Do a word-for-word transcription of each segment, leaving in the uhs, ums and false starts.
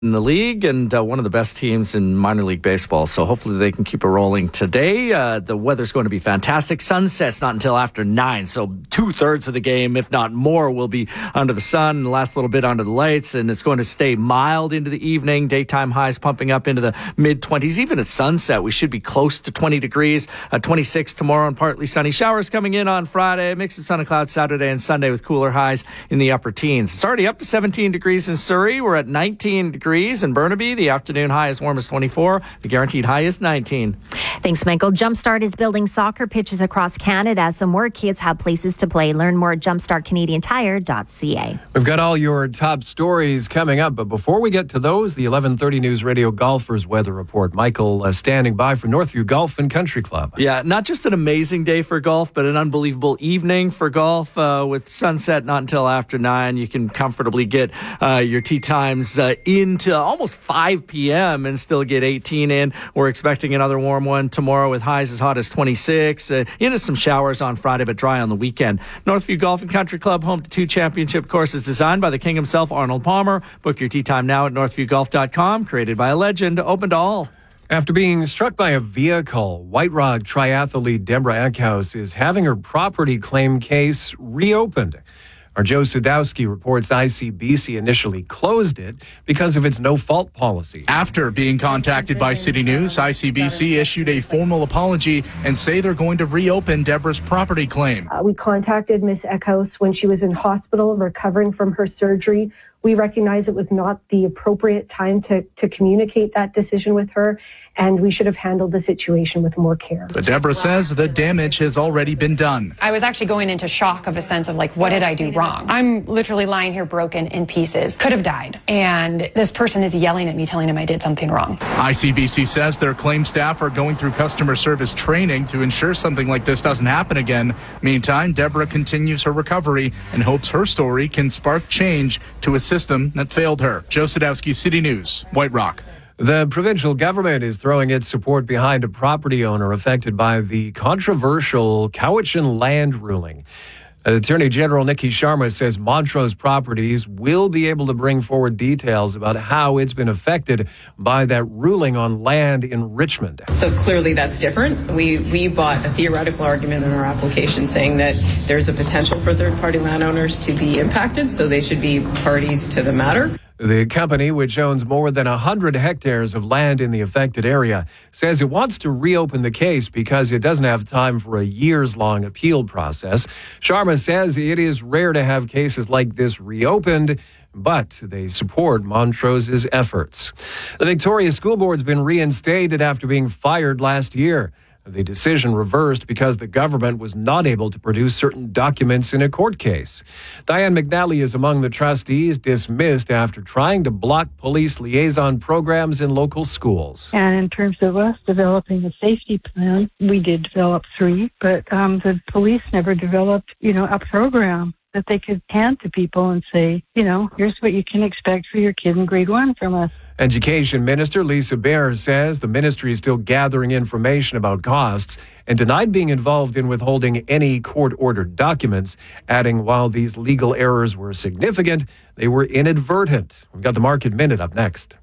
in the league and uh, one of the best teams in minor league baseball. So hopefully they can keep it rolling today. Uh, the weather's going to be fantastic. Sunset's not until after nine. So two thirds of the game, if not more, will be under the sun and the last little bit under the lights. And it's going to stay mild into the evening. Daytime highs pumping up into the mid twenties. Even at sunset, we should be close to twenty degrees. Uh, twenty-six tomorrow and partly sunny. Showers coming in on Friday. Mix of sun and clouds Saturday and Sunday with cooler highs in the upper teens. It's already up to seventeen degrees in Surrey. We're at nineteen degrees in Burnaby. The afternoon high is warm as twenty-four. The guaranteed high is nineteen. Thanks, Michael. Jumpstart is building soccer pitches across Canada so more kids have places to play. Learn more at jumpstart canadian tire dot c a. We've got all your top stories coming up, but before we get to those, the eleven thirty News Radio Golfers Weather Report. Michael uh, standing by for Northview Golf and Country Club. Yeah, not just an amazing day for golf, but an unbelievable evening for golf uh, with sunset not until after nine. You can comfortably get uh, your tee times uh, into almost five p.m. and still get eighteen in. We're expecting another warm one tomorrow with highs as hot as twenty-six. Uh, into some showers on Friday, but dry on the weekend. Northview Golf and Country Club, home to two championship courses designed by the king himself, Arnold Palmer. Book your tee time now at northview golf dot com. Created by a legend, open to all. After being struck by a vehicle, White Rock triathlete Deborah Eckhouse is having her property claim case reopened. Our Joe Sadowski reports I C B C initially closed it because of its no-fault policy. After being contacted by City News, I C B C issued a formal apology and say they're going to reopen Deborah's property claim. Uh, we contacted Miss Eckhouse when she was in hospital recovering from her surgery. We recognized it was not the appropriate time to, to communicate that decision with her, and we should have handled the situation with more care. But Deborah says the damage has already been done. I was actually going into shock of a sense of like, what did I do wrong? I'm literally lying here broken in pieces. Could have died. And this person is yelling at me, telling him I did something wrong. I C B C says their claim staff are going through customer service training to ensure something like this doesn't happen again. Meantime, Deborah continues her recovery and hopes her story can spark change to a system that failed her. Joe Sadowski, City News, White Rock. The provincial government is throwing its support behind a property owner affected by the controversial Cowichan land ruling. Attorney General Nikki Sharma says Montrose Properties will be able to bring forward details about how it's been affected by that ruling on land in Richmond. So clearly that's different. We we bought a theoretical argument in our application saying that there's a potential for third-party landowners to be impacted, so they should be parties to the matter. The company, which owns more than one hundred hectares of land in the affected area, says it wants to reopen the case because it doesn't have time for a years-long appeal process. Sharma says it is rare to have cases like this reopened, but they support Montrose's efforts. The Victoria School Board's been reinstated after being fired last year. The decision reversed because the government was not able to produce certain documents in a court case. Diane McNally is among the trustees dismissed after trying to block police liaison programs in local schools. And in terms of us developing a safety plan, we did develop three, but um, the police never developed, you know, a program that they could hand to people and say, you know, here's what you can expect for your kid in grade one from us. Education Minister Lisa Baer says the ministry is still gathering information about costs and denied being involved in withholding any court-ordered documents, adding while these legal errors were significant, they were inadvertent. We've got the Market Minute up next.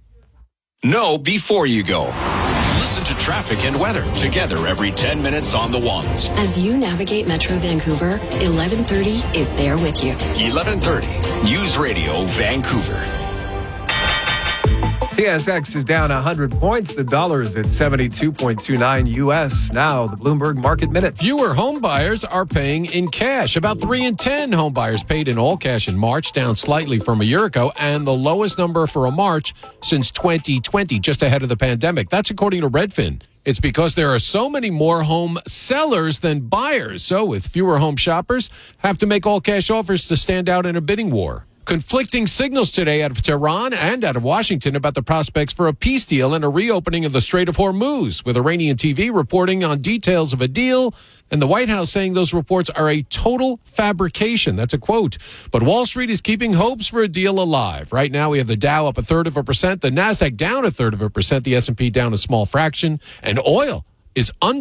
Know before you go. Listen to traffic and weather together every ten minutes on the ones. As you navigate Metro Vancouver, eleven thirty is there with you. eleven thirty News Radio Vancouver. T S X is down one hundred points. The dollar is at seventy-two point two nine U S. Now, the Bloomberg Market Minute. Fewer home buyers are paying in cash. About three in ten home buyers paid in all cash in March, down slightly from a year ago, and the lowest number for a March since twenty twenty, just ahead of the pandemic. That's according to Redfin. It's because there are so many more home sellers than buyers. So with fewer home shoppers, have to make all cash offers to stand out in a bidding war. Conflicting signals today out of Tehran and out of Washington about the prospects for a peace deal and a reopening of the Strait of Hormuz, with Iranian T V reporting on details of a deal and the White House saying those reports are a total fabrication. That's a quote. But Wall Street is keeping hopes for a deal alive. Right now we have the Dow up a third of a percent, the NASDAQ down a third of a percent, the S and P down a small fraction, and oil is under